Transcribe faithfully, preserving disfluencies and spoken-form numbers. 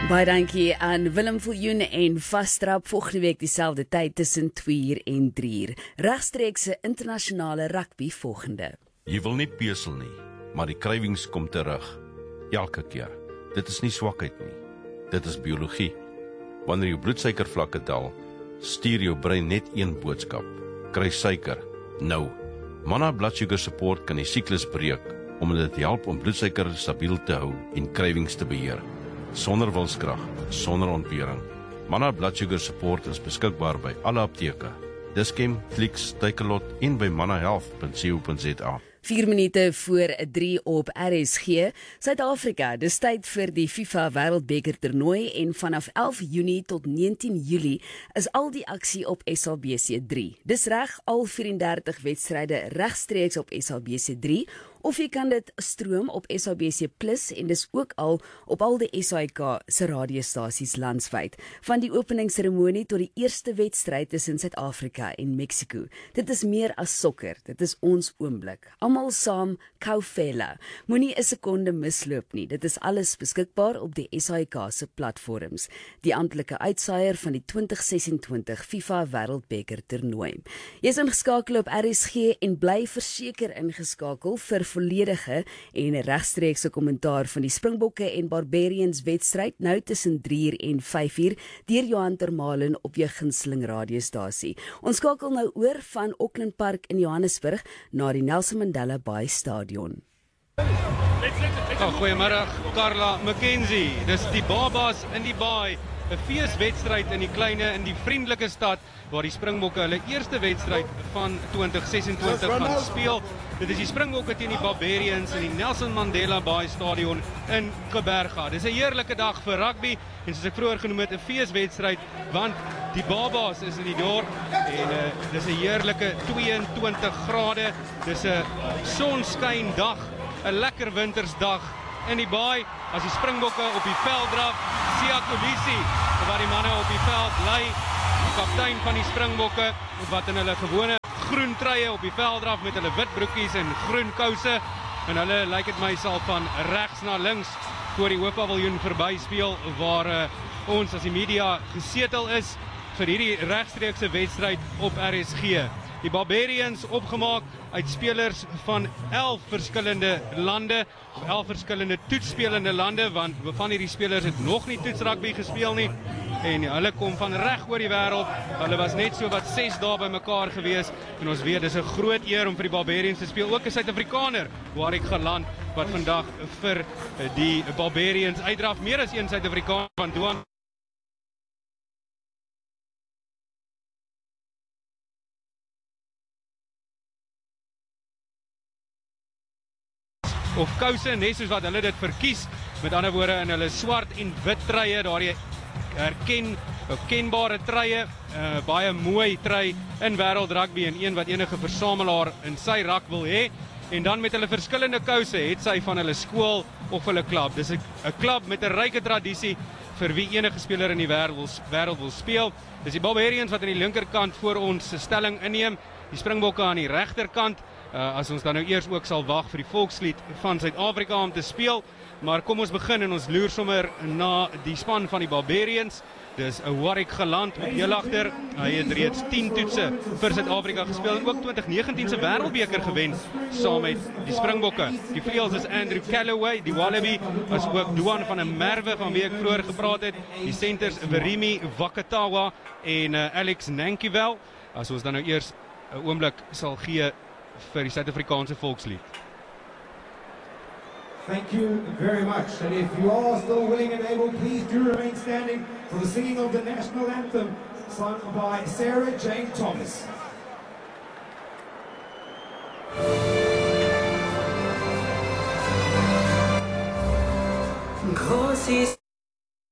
Baie dankie aan Willem Viljoen en Vastrap volgende week dieselfde tyd tussen twee uur en drie uur. Regstreekse internasionale rugby volgende. Jy wil nie pesel nie, maar die krywings kom terug. Elke keer. Dit is nie swakheid nie. Dit is biologie. Wanneer jou bloedsuikervlakke daal, stuur jou brein net een boodskap. Kry suiker. Nou. Mana Blood Sugar Support kan die siklus breek, omdat dit help om bloedsuiker stabiel te hou en krywings te beheer. Sonder wilskrag, sonder ontbering. Mana Blood Sugar Support is beskikbaar by alle apteke. Dis-Chem, Clicks, Takealot en by manahealth punt co punt za. vier minute voor drie op R S G. Suid-Afrika, dis tyd vir die FIFA Wêreldbeker toernooi en vanaf elf Junie tot negentien Julie is al die aksie op S A B C drie. Dis reg, al vyf en dertig wedstryde regstreeks op S A B C drie, of jy kan dit stroom op S A B C Plus en dis ook al op al die S A I K se radiostasies landwyd. Van die openingsseremonie tot die eerste wedstryd tussen Suid-Afrika en Mexico. Dit is meer as sokker, dit is ons oomblik. Almal saam Kaufela. Moenie 'n sekonde misloop nie. Dit is alles beskikbaar op die S A I K se platforms. Die amptelike uitsaaier van die twintig sesentwintig FIFA Wêreldbeker toernooi. Jy is ingeskakel op R S G en bly verseker ingeskakel vir volledige en regstreekse kommentaar van die Springbokke en Barbarians wedstryd nou tussen drie uur en vyf uur deur Johan Termalen op jou gunsteling radiostasie. Ons skakel nou oor van Auckland Park in Johannesburg na die Nelson Mandela Bay Stadion. Oh, goeiemiddag, Carla McKenzie. Dis die Babas in die Baai. 'n Feeswedstryd in die kleine in die vriendelike stad waar die Springbokke hulle eerste wedstryd van twintig sesentwintig gaan speel. Dit is die Springbokke teen die Barbarians in die Nelson Mandela Bay Stadion in Gqeberha. Dis 'n heerlike dag vir rugby en soos ek vroeër genoem het, 'n feeswedstryd want die Babas is in die dorp en uh, dis 'n heerlike twee en twintig grade. Dis 'n sonskyn dag, 'n lekker wintersdag in die baai as die Springbokke op die veld draf. Siya Kolisi, wat die manne op die veld lei, die kaptein van die Springbokke wat in hulle gewone groen truie op die veld draf met hulle wit broekies en groen kouse en hulle lyk dit my sal van regs na links voor die hoofpaviljoen verby speel waar uh, ons as die media gesetel is vir hierdie regstreekse wedstryd op R S G. Die Barbarians opgemaak uit spelers van elf verskillende lande, elf verskillende toetsspelende lande, want van hierdie spelers het nog nie toetsrugby gespeel nie, en hulle kom van reg oor die wêreld. Hulle was net so wat ses dae by mekaar gewees, en ons weet, dis 'n groot eer om vir die Barbarians te speel, ook 'n Suid-Afrikaner, Warwick Geland, wat vandag vir die Barbarians uitdraf, meer as een Suid-Afrikaner van Doan of kouse, net soos wat hulle dit verkies, met ander woorde in hulle swart en wit truie, daardie herken, kenbare truie, uh, baie mooi trui in wêreld rugby en een wat enige versamelaar in sy rak wil hê, en dan met hulle verskillende kouse, het sy van hulle skool of hulle klub. Dis 'n klub met 'n ryke tradisie vir wie enige speler in die wêreld wil, wil speel. Dis die Barbarians wat aan die linkerkant voor ons stelling inneem, die Springbokke aan die regterkant. Uh, as ons dan nou eers ook sal wag vir die volkslied van Suid-Afrika om te speel, maar kom ons begin en ons loer sommer na die span van die Barbarians. Dis 'n Warwick Geland op heel agter. Hy het reeds tien toetse vir Suid-Afrika gespeel en ook twintig negentien se Wêreldbeker gewen saam met die Springbokke. Die vleuels is Andrew Callaway, die Wallaby, as ook Duan van 'n Merwe van wie ek vroeër gepraat het. Die centers Verimi Vakatawa en uh, Alex Nankiewel. As ons dan nou eers 'n oomblik sal gee vir die Suid-Afrikaanse volkslied. Thank you very much. And if you are still willing and able, please do remain standing for the singing of the national anthem sung by Sarah Jane Thomas. Nkosi